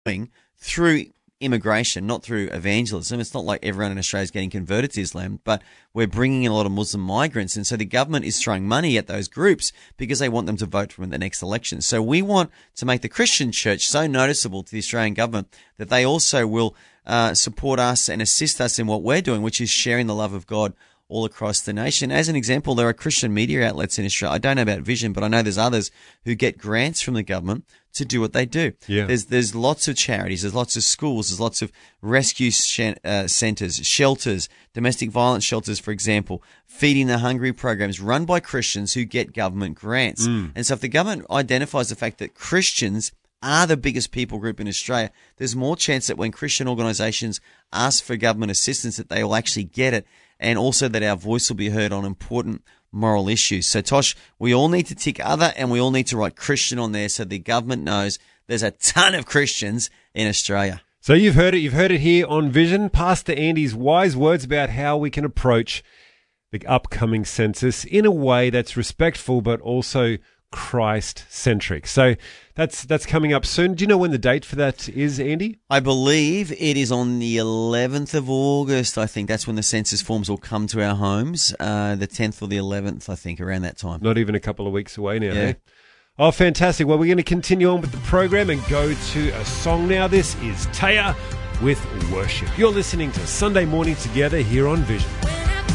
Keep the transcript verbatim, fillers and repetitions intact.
through immigration, not through evangelism. It's not like everyone in Australia is getting converted to Islam, but we're bringing in a lot of Muslim migrants. And so the government is throwing money at those groups because they want them to vote for them in the next election. So we want to make the Christian church so noticeable to the Australian government that they also will uh, support us and assist us in what we're doing, which is sharing the love of God all across the nation. As an example, there are Christian media outlets in Australia. I don't know about Vision, but I know there's others who get grants from the government to do what they do. Yeah. There's there's lots of charities, there's lots of schools, there's lots of rescue sh- uh, centres, shelters, domestic violence shelters, for example, feeding the hungry programs run by Christians who get government grants. Mm. And so if the government identifies the fact that Christians are the biggest people group in Australia, there's more chance that when Christian organisations ask for government assistance that they will actually get it, and also that our voice will be heard on important moral issues. So, Tosh, we all need to tick other and we all need to write Christian on there so the government knows there's a ton of Christians in Australia. So you've heard it. You've heard it here on Vision. Pastor Andy's wise words about how we can approach the upcoming census in a way that's respectful but also Christ-centric. So that's that's coming up soon. Do you know when the date for that is, Andy? I believe it is on the eleventh of August, I think. That's when the census forms will come to our homes. Uh, the tenth or the eleventh, I think, around that time. Not even a couple of weeks away now. Yeah. Eh? Oh, fantastic. Well, we're going to continue on with the program and go to a song now. This is Taya with Worship. You're listening to Sunday Morning Together here on Vision.